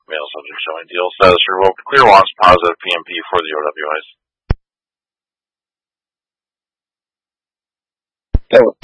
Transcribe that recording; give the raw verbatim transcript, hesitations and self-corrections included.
Mail subject showing deal status revoked. Clear wants positive P M P for the O W Is. So,